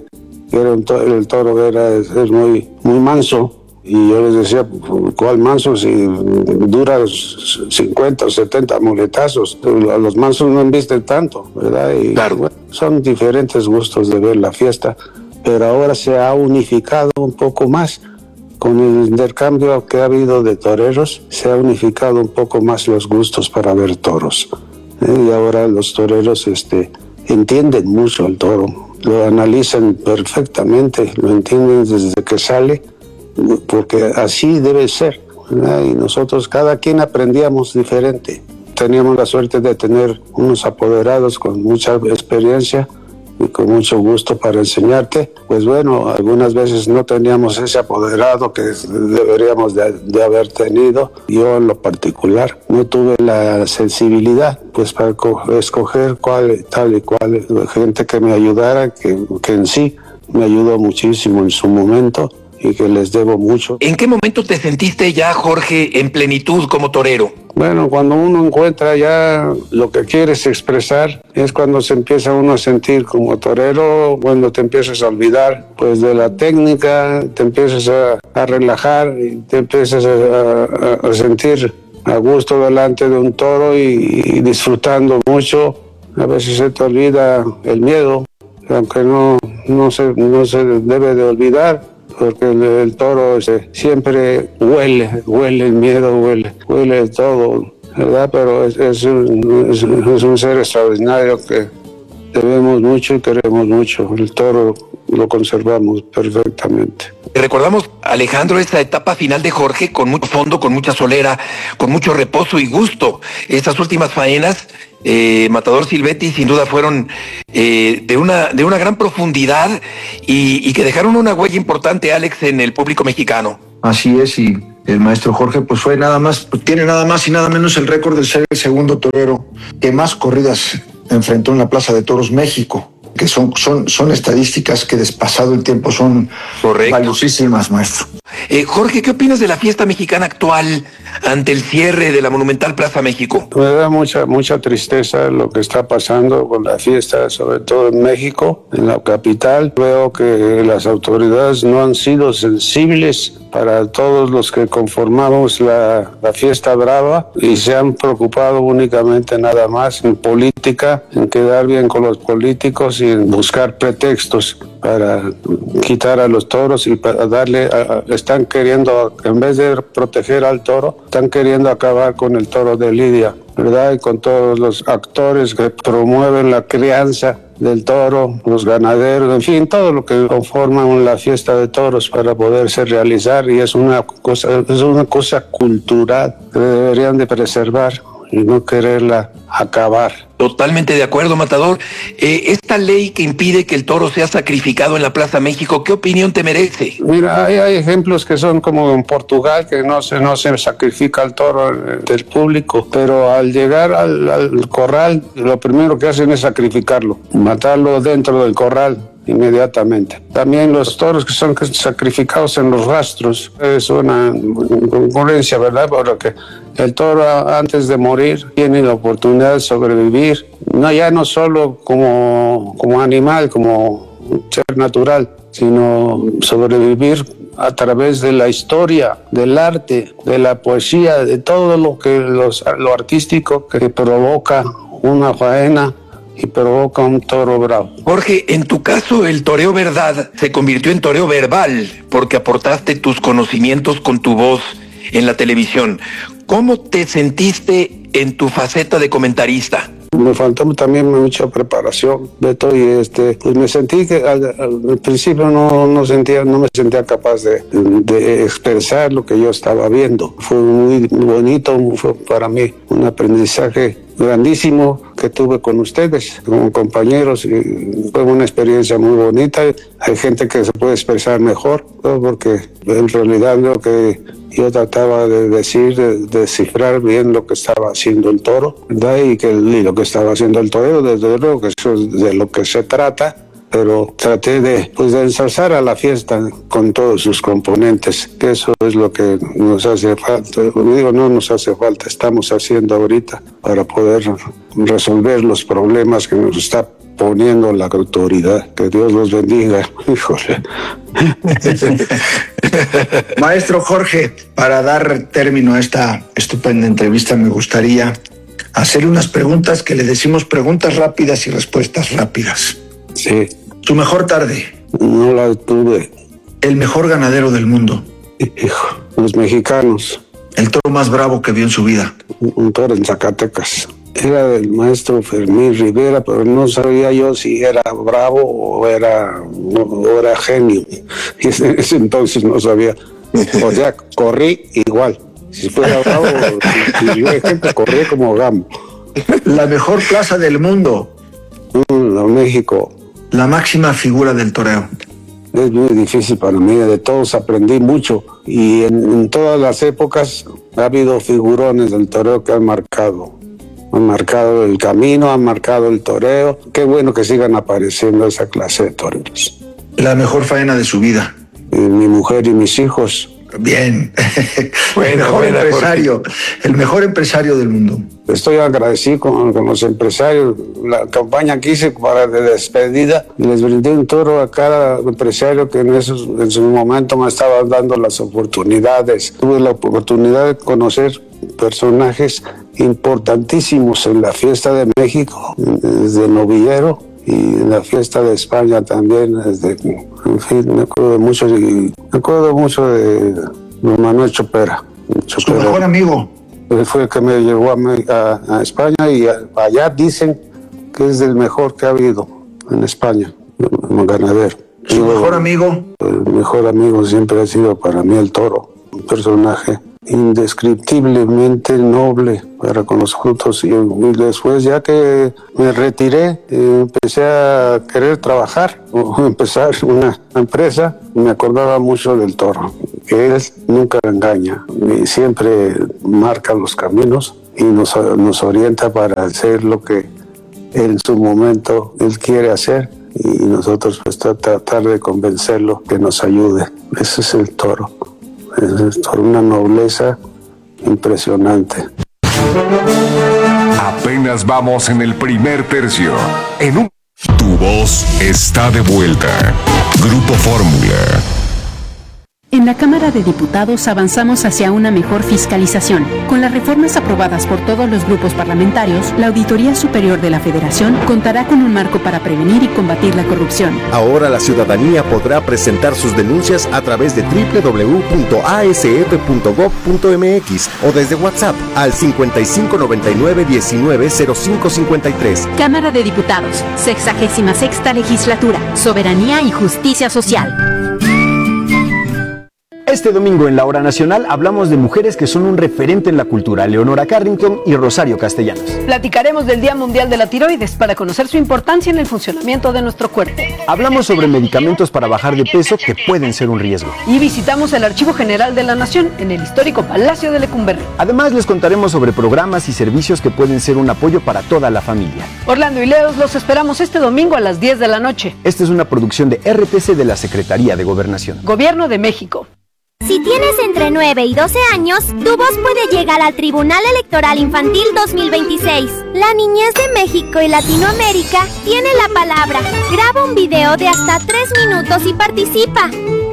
el toro es muy manso, y yo les decía, ¿cuál manso? Si dura 50 o 70 muletazos, los mansos no embisten tanto, ¿verdad? Y claro, bueno, son diferentes gustos de ver la fiesta, pero ahora se ha unificado un poco más. Con el intercambio que ha habido de toreros, se ha unificado un poco más los gustos para ver toros. Y ahora los toreros entienden mucho el toro, lo analizan perfectamente, lo entienden desde que sale, porque así debe ser, ¿verdad? Y nosotros, cada quien aprendíamos diferente. Teníamos la suerte de tener unos apoderados con mucha experiencia y con mucho gusto para enseñarte. Pues bueno, algunas veces no teníamos ese apoderado que deberíamos de haber tenido. Yo en lo particular no tuve la sensibilidad pues para escoger tal y cual gente que me ayudara, que en sí me ayudó muchísimo en su momento y que les debo mucho. ¿En qué momento te sentiste ya, Jorge, en plenitud como torero? Bueno, cuando uno encuentra ya lo que quieres expresar, es cuando se empieza uno a sentir como torero, cuando te empiezas a olvidar pues de la técnica, te empiezas a relajar y te empiezas a sentir a gusto delante de un toro y disfrutando mucho. A veces se te olvida el miedo, aunque no se debe de olvidar, porque el toro siempre huele el miedo, huele todo, ¿verdad? Pero es un ser extraordinario que debemos mucho y queremos mucho. El toro lo conservamos perfectamente. Recordamos, Alejandro, esta etapa final de Jorge con mucho fondo, con mucha solera, con mucho reposo y gusto. Estas últimas faenas, Matador Silvetti, sin duda fueron de una gran profundidad y que dejaron una huella importante, Alex, en el público mexicano. Así es, y el maestro Jorge pues tiene nada más y nada menos el récord de ser el segundo torero que más corridas enfrentó en la Plaza de Toros México, que son estadísticas que despasado el tiempo son valiosísimas, maestro. Jorge, ¿qué opinas de la fiesta mexicana actual ante el cierre de la Monumental Plaza México? Me da mucha tristeza lo que está pasando con la fiesta, sobre todo en México, en la capital. Veo que las autoridades no han sido sensibles para todos los que conformamos la fiesta brava y se han preocupado únicamente nada más en política, en quedar bien con los políticos y en buscar pretextos para quitar a los toros y para darle, están queriendo, en vez de proteger al toro, están queriendo acabar con el toro de Lidia, ¿verdad? Y con todos los actores que promueven la crianza del toro, los ganaderos, en fin, todo lo que conforman la fiesta de toros para poderse realizar, y es una cosa cultural que deberían de preservar y no quererla acabar. Totalmente de acuerdo, Matador. Esta ley que impide que el toro sea sacrificado en la Plaza México, ¿qué opinión te merece? Mira, hay ejemplos que son como en Portugal, que no se sacrifica al toro del público, pero al llegar al corral, lo primero que hacen es sacrificarlo, matarlo dentro del corral inmediatamente. También los toros que son sacrificados en los rastros, es una concurrencia, ¿verdad? Porque el toro antes de morir tiene la oportunidad de sobrevivir, ya no solo como animal, como ser natural, sino sobrevivir a través de la historia, del arte, de la poesía, de todo lo artístico que provoca una faena y provoca un toro bravo. Jorge, en tu caso el toreo verdad se convirtió en toreo verbal porque aportaste tus conocimientos con tu voz en la televisión. ¿Cómo te sentiste en tu faceta de comentarista? Me faltó también mucha preparación, Beto, y pues me sentí que al principio no me sentía capaz de expresar lo que yo estaba viendo. Fue muy bonito, fue para mí un aprendizaje grandísimo que tuve con ustedes como compañeros, y fue una experiencia muy bonita. Hay gente que se puede expresar mejor, ¿no? Porque en realidad lo que yo trataba de decir, de descifrar bien lo que estaba haciendo el toro, ¿verdad? Y lo que estaba haciendo el torero, desde luego que eso es de lo que se trata, pero traté de ensalzar a la fiesta con todos sus componentes, que eso es lo que nos hace falta. Digo, no nos hace falta, estamos haciendo ahorita para poder resolver los problemas que nos está poniendo la autoridad. Que Dios los bendiga. Híjole. Maestro Jorge, para dar término a esta estupenda entrevista, me gustaría hacerle unas preguntas que le decimos preguntas rápidas y respuestas rápidas. Sí. ¿Su mejor tarde? No la tuve. ¿El mejor ganadero del mundo? Hijo, los mexicanos. ¿El toro más bravo que vio en su vida? Un toro en Zacatecas. Era del maestro Fermín Rivera, pero no sabía yo si era bravo o era genio. Y en ese entonces no sabía. O sea, corrí igual. Si fuera bravo, si yo ejemplo, corrí como gamo. La mejor plaza del mundo. México. La máxima figura del toreo. Es muy difícil para mí, de todos aprendí mucho, y en todas las épocas ha habido figurones del toreo que han marcado el camino, han marcado el toreo. Qué bueno que sigan apareciendo esa clase de toreros. La mejor faena de su vida. Mi mujer y mis hijos. Bien. El mejor empresario del mundo. Estoy agradecido con los empresarios. La campaña que hice para de despedida, les brindé un toro a cada empresario que en su momento me estaba dando las oportunidades. Tuve la oportunidad de conocer personajes importantísimos en la fiesta de México, desde novillero, y en la fiesta de España también, en fin, me acuerdo mucho de Manuel Chopera. Su mejor amigo. Fue el que me llevó a España, y allá dicen que es el mejor que ha habido en España, como ganadero. ¿Su mejor amigo? El mejor amigo siempre ha sido para mí el toro, un personaje indescriptiblemente noble para con los frutos, y después, ya que me retiré, empecé a querer trabajar o empezar una empresa. Me acordaba mucho del toro, que él nunca engaña y siempre marca los caminos y nos orienta para hacer lo que en su momento él quiere hacer, y nosotros pues tratar de convencerlo que nos ayude. Ese es el toro. Es una nobleza impresionante. Apenas vamos en el primer tercio. Tu voz está de vuelta. Grupo Fórmula. En la Cámara de Diputados avanzamos hacia una mejor fiscalización. Con las reformas aprobadas por todos los grupos parlamentarios, la Auditoría Superior de la Federación contará con un marco para prevenir y combatir la corrupción. Ahora la ciudadanía podrá presentar sus denuncias a través de www.asf.gov.mx o desde WhatsApp al 5599-190553. Cámara de Diputados, 66ª Legislatura, Soberanía y Justicia Social. Este domingo en la Hora Nacional hablamos de mujeres que son un referente en la cultura, Leonora Carrington y Rosario Castellanos. Platicaremos del Día Mundial de la Tiroides para conocer su importancia en el funcionamiento de nuestro cuerpo. Hablamos sobre medicamentos para bajar de peso que pueden ser un riesgo. Y visitamos el Archivo General de la Nación en el histórico Palacio de Lecumberri. Además les contaremos sobre programas y servicios que pueden ser un apoyo para toda la familia. Orlando y Leos los esperamos este domingo a las 10 de la noche. Esta es una producción de RTC de la Secretaría de Gobernación. Gobierno de México. Si tienes entre 9 y 12 años, tu voz puede llegar al Tribunal Electoral Infantil 2026. La niñez de México y Latinoamérica tiene la palabra. Graba un video de hasta 3 minutos y participa.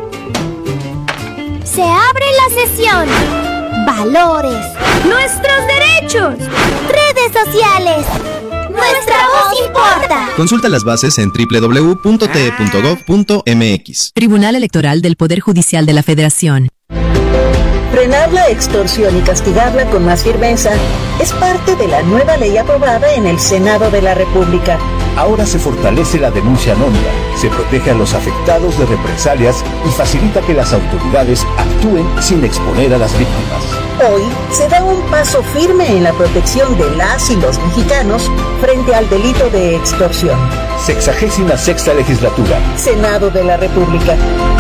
Se abre la sesión. Valores. Nuestros derechos. Redes sociales. Nuestra voz importa. Consulta las bases en www.te.gov.mx. Tribunal Electoral del Poder Judicial de la Federación. Frenar la extorsión y castigarla con más firmeza es parte de la nueva ley aprobada en el Senado de la República. Ahora se fortalece la denuncia anónima, se protege a los afectados de represalias y facilita que las autoridades actúen sin exponer a las víctimas. Hoy se da un paso firme en la protección de las y los mexicanos frente al delito de extorsión. 66ª Legislatura. Senado de la República.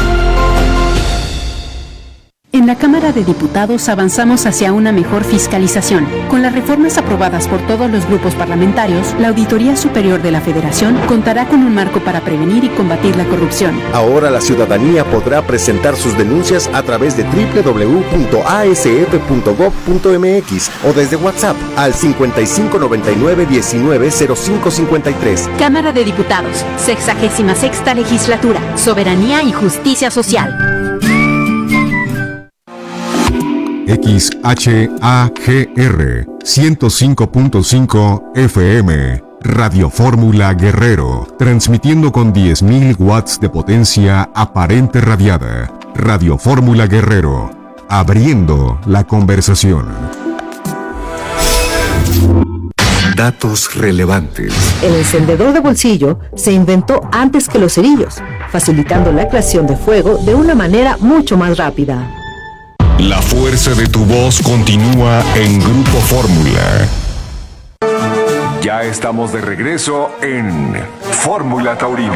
En la Cámara de Diputados avanzamos hacia una mejor fiscalización. Con las reformas aprobadas por todos los grupos parlamentarios, la Auditoría Superior de la Federación contará con un marco para prevenir y combatir la corrupción. Ahora la ciudadanía podrá presentar sus denuncias a través de www.asf.gov.mx o desde WhatsApp al 5599-190553. Cámara de Diputados, 66ª Legislatura, Soberanía y Justicia Social. XHAGR 105.5 FM Radio Fórmula Guerrero, transmitiendo con 10.000 watts de potencia aparente radiada. Radio Fórmula Guerrero, abriendo la conversación. Datos relevantes. El encendedor de bolsillo se inventó antes que los cerillos, facilitando la creación de fuego de una manera mucho más rápida. La fuerza de tu voz continúa en Grupo Fórmula. Ya estamos de regreso en Fórmula Taurina.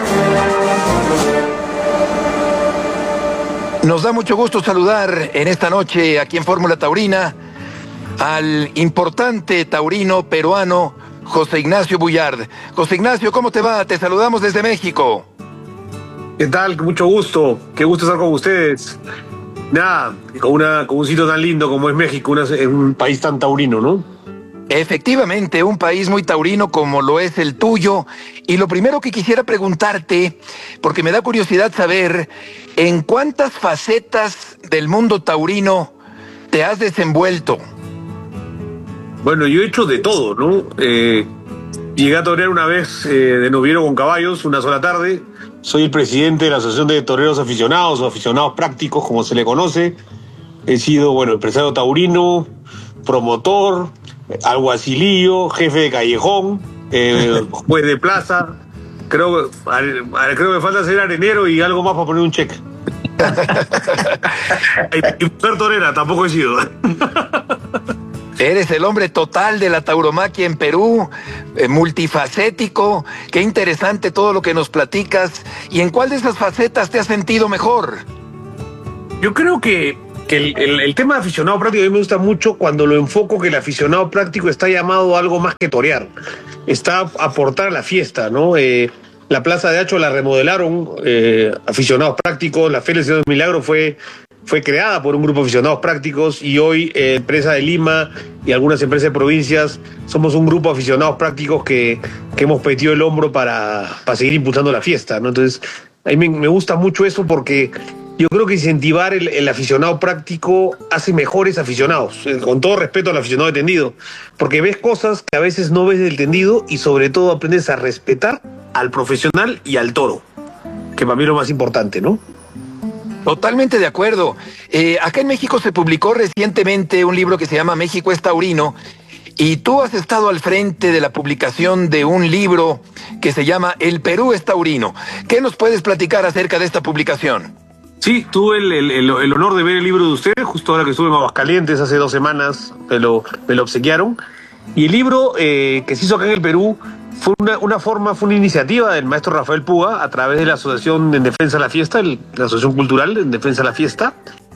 Nos da mucho gusto saludar en esta noche aquí en Fórmula Taurina al importante taurino peruano José Ignacio Bullard. José Ignacio, ¿cómo te va? Te saludamos desde México. ¿Qué tal? Mucho gusto. Qué gusto estar con ustedes. Nada, con un sitio tan lindo como es México, un país tan taurino, ¿no? Efectivamente, un país muy taurino como lo es el tuyo. Y lo primero que quisiera preguntarte, porque me da curiosidad saber, ¿en cuántas facetas del mundo taurino te has desenvuelto? Bueno, yo he hecho de todo, ¿no? Llegué a torear una vez de noviero con caballos, una sola tarde. Soy el presidente de la Asociación de Toreros Aficionados o Aficionados Prácticos, como se le conoce. He sido, bueno, empresario taurino, promotor, alguacilillo, jefe de callejón, juez de plaza, Creo que falta ser arenero y algo más para poner un cheque. Y mujer torera, tampoco he sido. Eres el hombre total de la tauromaquia en Perú, multifacético. Qué interesante todo lo que nos platicas. ¿Y en cuál de esas facetas te has sentido mejor? Yo creo que el tema de aficionado práctico a mí me gusta mucho cuando lo enfoco, que el aficionado práctico está llamado a algo más que torear. Está a aportar a la fiesta, ¿no? La Plaza de Hacho la remodelaron aficionados prácticos. La Feria del Milagro fue creada por un grupo de aficionados prácticos, y hoy empresa de Lima y algunas empresas de provincias somos un grupo de aficionados prácticos que hemos metido el hombro para seguir impulsando la fiesta, ¿no? Entonces, a mí me gusta mucho eso, porque yo creo que incentivar el aficionado práctico hace mejores aficionados, con todo respeto al aficionado de tendido, porque ves cosas que a veces no ves del tendido, y sobre todo aprendes a respetar al profesional y al toro, que para mí es lo más importante, ¿no? Totalmente de acuerdo. Acá en México se publicó recientemente un libro que se llama México es Taurino, y tú has estado al frente de la publicación de un libro que se llama El Perú es Taurino. ¿Qué nos puedes platicar acerca de esta publicación? Sí, tuve el honor de ver el libro de ustedes, justo ahora que estuve en Aguascalientes hace 2 semanas, me lo obsequiaron. Y el libro que se hizo acá en el Perú fue una iniciativa del maestro Rafael Puga a través de la Asociación en Defensa de la Fiesta, la Asociación Cultural en Defensa de la Fiesta,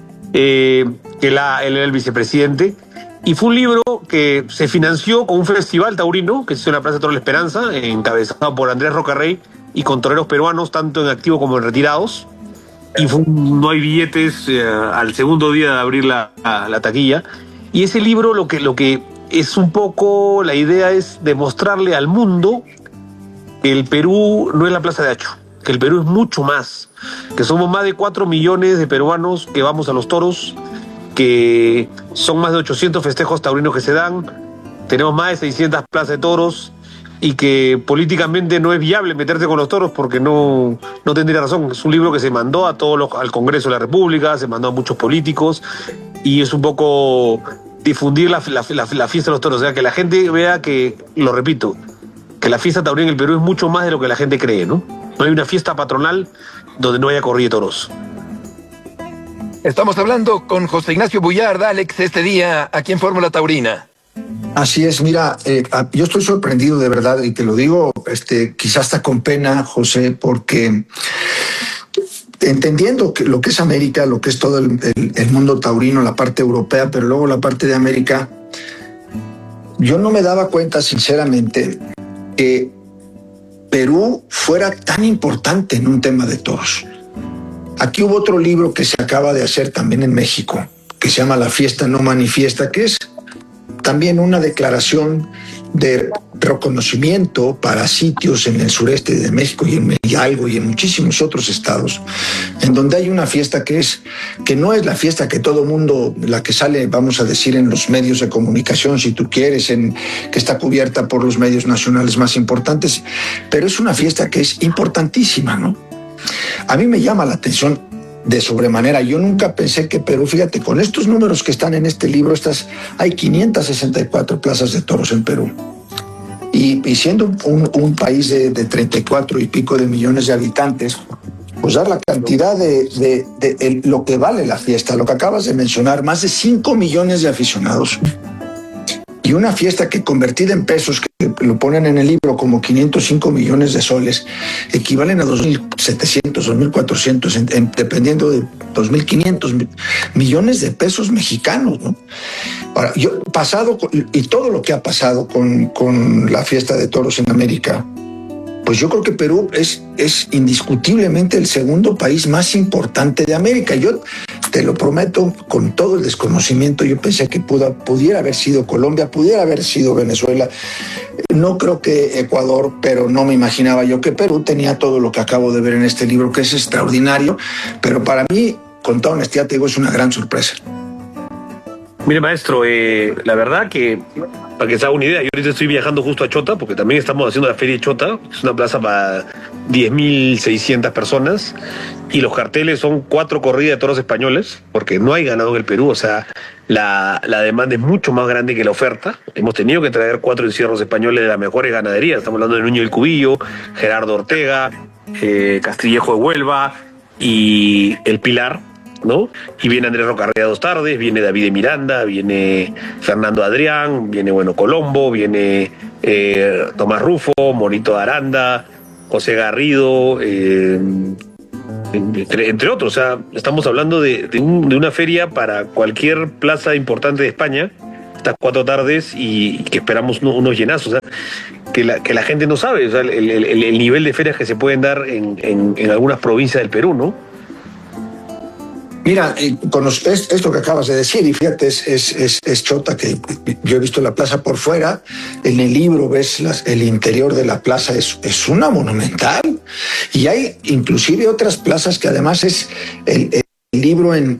que él era el vicepresidente. Y fue un libro que se financió con un festival taurino que se hizo en la Plaza de Toro de la Esperanza, encabezado por Andrés Rocarrey y con toreros peruanos, tanto en activo como en retirados. Y no hay billetes al segundo día de abrir la taquilla. Y ese libro lo que es un poco, la idea es demostrarle al mundo que el Perú no es la Plaza de Hacho, que el Perú es mucho más, que somos más de 4 millones de peruanos que vamos a los toros, que son más de 800 festejos taurinos que se dan, tenemos más de 600 plazas de toros, y que políticamente no es viable meterte con los toros porque no tendría razón. Es un libro que se mandó al Congreso de la República, se mandó a muchos políticos, y es un poco difundir la fiesta de los toros, o sea, que la gente vea que, lo repito, que la fiesta taurina en el Perú es mucho más de lo que la gente cree, ¿no? No hay una fiesta patronal donde no haya corrida de toros. Estamos hablando con José Ignacio Bullard, Alex, este día aquí en Fórmula Taurina. Así es, mira, yo estoy sorprendido de verdad, y te lo digo quizás hasta con pena, José, porque entendiendo lo que es América, lo que es todo el mundo taurino, la parte europea, pero luego la parte de América, yo no me daba cuenta, sinceramente, que Perú fuera tan importante en un tema de toros. Aquí hubo otro libro que se acaba de hacer también en México, que se llama La Fiesta No Manifiesta, que es también una declaración de reconocimiento para sitios en el sureste de México y en Hidalgo y en muchísimos otros estados, en donde hay una fiesta que no es la fiesta que todo mundo, la que sale, vamos a decir, en los medios de comunicación, si tú quieres, que está cubierta por los medios nacionales más importantes, pero es una fiesta que es importantísima, ¿no? A mí me llama la atención de sobremanera. Yo nunca pensé que Perú, fíjate, con estos números que están en este libro, hay 564 plazas de toros en Perú. Y siendo un país de 34 y pico de millones de habitantes, pues dar la cantidad de lo que vale la fiesta, lo que acabas de mencionar, más de 5 millones de aficionados. Y una fiesta que convertida en pesos, que lo ponen en el libro como 505 millones de soles, equivalen a 2.700, 2.400, dependiendo de 2.500 millones de pesos mexicanos, ¿no? Ahora, y todo lo que ha pasado con la fiesta de toros en América, pues yo creo que Perú es indiscutiblemente el segundo país más importante de América. Yo te lo prometo, con todo el desconocimiento, yo pensé que pudiera haber sido Colombia, pudiera haber sido Venezuela, no creo que Ecuador, pero no me imaginaba yo que Perú tenía todo lo que acabo de ver en este libro, que es extraordinario, pero para mí, con toda honestidad te digo, es una gran sorpresa. Mire, maestro, la verdad que Para que se haga una idea, yo ahorita estoy viajando justo a Chota, porque también estamos haciendo la Feria de Chota, es una plaza para 10.600 personas, y los carteles son 4 corridas de toros españoles, porque no hay ganado en el Perú, o sea, la demanda es mucho más grande que la oferta. Hemos tenido que traer 4 encierros españoles de las mejores ganaderías, estamos hablando de Nuño del Cubillo, Gerardo Ortega, Castillejo de Huelva y El Pilar, ¿no? Y viene Andrés Rocarrea 2 tardes, viene David de Miranda, viene Fernando Adrián, viene Colombo, viene Tomás Rufo, Monito de Aranda, José Garrido, entre otros. O sea, estamos hablando de una feria para cualquier plaza importante de España, estas 4 tardes, y que esperamos unos llenazos. O sea, que la gente no sabe, o sea, el nivel de ferias que se pueden dar en algunas provincias del Perú, ¿no? Mira, esto que acabas de decir, y fíjate, es Chota, que yo he visto la plaza por fuera, en el libro ves el interior de la plaza, es una monumental, y hay inclusive otras plazas que además es el libro en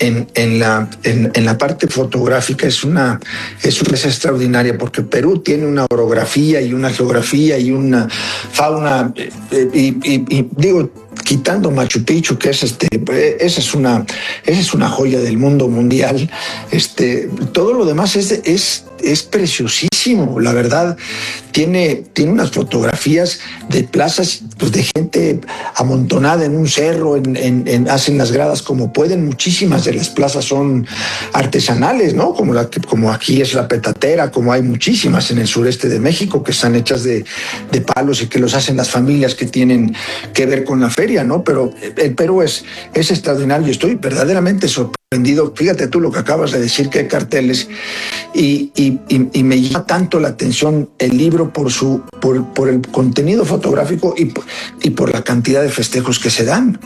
la parte fotográfica es una plaza extraordinaria, porque Perú tiene una orografía y una geografía y una fauna, y digo, quitando Machu Picchu, que esa es una joya del mundo mundial, todo lo demás es preciosísimo, la verdad. Tiene unas fotografías de plazas, pues, de gente amontonada en un cerro, hacen las gradas como pueden. Muchísimas de las plazas son artesanales, ¿no? Como aquí es la Petatera, como hay muchísimas en el sureste de México que están hechas de palos y que los hacen las familias que tienen que ver con la feria, ¿no? Pero el Perú es extraordinario. Estoy verdaderamente sorprendido. Fíjate tú lo que acabas de decir, que hay carteles, y me llama tanto la atención el libro por el contenido fotográfico y por la cantidad de festejos que se dan.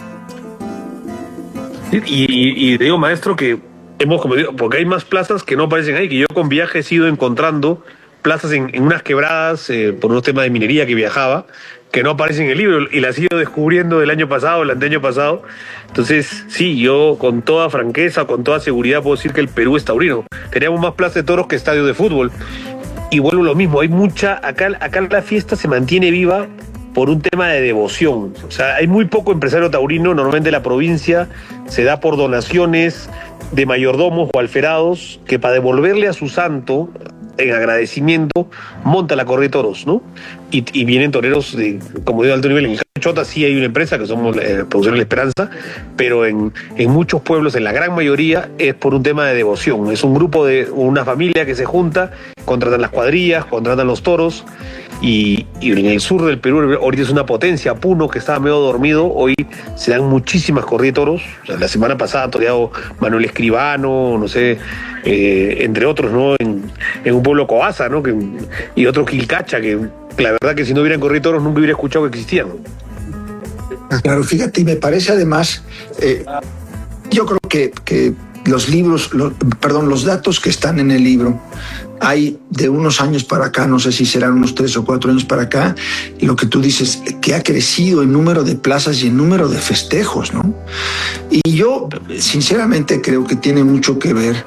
Y te digo, maestro, que porque hay más plazas que no aparecen ahí, que yo con viajes he ido encontrando plazas en unas quebradas, por unos temas de minería que viajaba, que no aparecen en el libro, y las he ido descubriendo el año pasado, el anteaño pasado. Entonces, sí, yo con toda franqueza, con toda seguridad puedo decir que el Perú es taurino. Teníamos más plaza de toros que estadio de fútbol. Y vuelvo lo mismo, hay mucha, acá la fiesta se mantiene viva por un tema de devoción. O sea, hay muy poco empresario taurino, normalmente la provincia se da por donaciones de mayordomos o alferados, que para devolverle a su santo, en agradecimiento, monta la corrida de toros, ¿no? Y vienen toreros como digo, de alto nivel. En Chota sí hay una empresa que somos Producción La Esperanza, pero en muchos pueblos, en la gran mayoría, es por un tema de devoción. Es un grupo una familia que se junta, contratan las cuadrillas, contratan los toros, y en el sur del Perú ahorita es una potencia. Puno, que estaba medio dormido, hoy se dan muchísimas corridas de toros. O sea, la semana pasada ha toreado Manuel Escribano, no sé, entre otros, ¿no? En un pueblo Coaza, ¿no? Y otro Quilcacha, que la verdad que si no hubieran corrido toros nunca hubiera escuchado que existían. Claro, fíjate, y me parece además, yo creo que los datos que están en el libro, hay de unos años para acá, no sé si serán unos 3 o 4 años para acá, y lo que tú dices, que ha crecido el número de plazas y el número de festejos, ¿no? Y yo, sinceramente, creo que tiene mucho que ver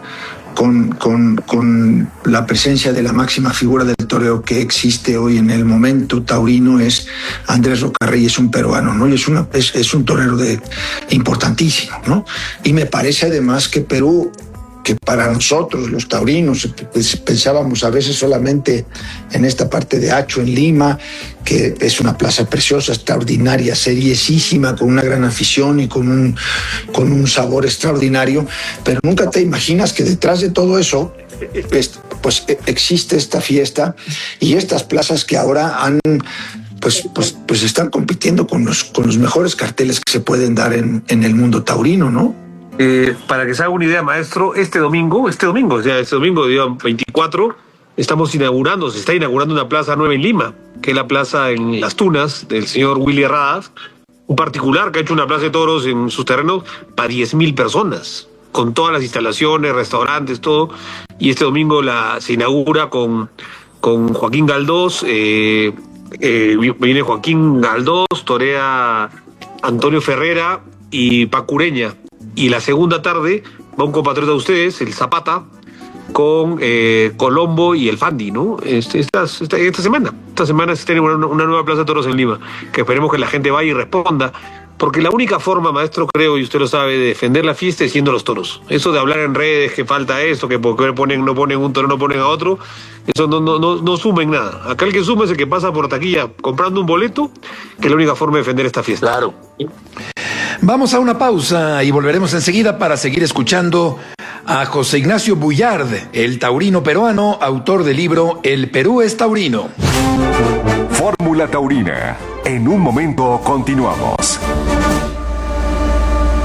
con la presencia de la máxima figura del toreo que existe hoy en el momento taurino, es Andrés Rocarrey, es un peruano, ¿no? Y es un torero importantísimo, ¿no? Y me parece además que Perú, que para nosotros los taurinos, pues, pensábamos a veces solamente en esta parte de Hacho, en Lima, que es una plaza preciosa, extraordinaria, seriosísima, con una gran afición y con un sabor extraordinario, pero nunca te imaginas que detrás de todo eso pues existe esta fiesta y estas plazas que ahora han pues están compitiendo con los mejores carteles que se pueden dar en el mundo taurino, ¿no? Para que se haga una idea, maestro, este domingo, día 24, se está inaugurando una plaza nueva en Lima, que es la plaza en Las Tunas del señor Willy Herradas, un particular que ha hecho una plaza de toros en sus terrenos para 10.000 personas, con todas las instalaciones, restaurantes, todo. Y este domingo se inaugura con Joaquín Galdós, viene Joaquín Galdós, torea Antonio Ferrera y Pacureña. Y la segunda tarde va un compatriota de ustedes, el Zapata, con Colombo y el Fandi, ¿no? Esta semana se tiene una nueva Plaza de Toros en Lima, que esperemos que la gente vaya y responda, porque la única forma, maestro, creo, y usted lo sabe, de defender la fiesta es siendo los toros. Eso de hablar en redes que falta esto, que porque no ponen un toro, no ponen a otro, eso no suma en nada. Acá el que suma es el que pasa por taquilla comprando un boleto, que es la única forma de defender esta fiesta. Claro. Vamos a una pausa y volveremos enseguida para seguir escuchando a José Ignacio Bullard, el taurino peruano, autor del libro El Perú es taurino. Fórmula Taurina. En un momento continuamos.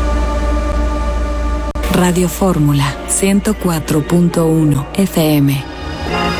Radio Fórmula 104.1 FM.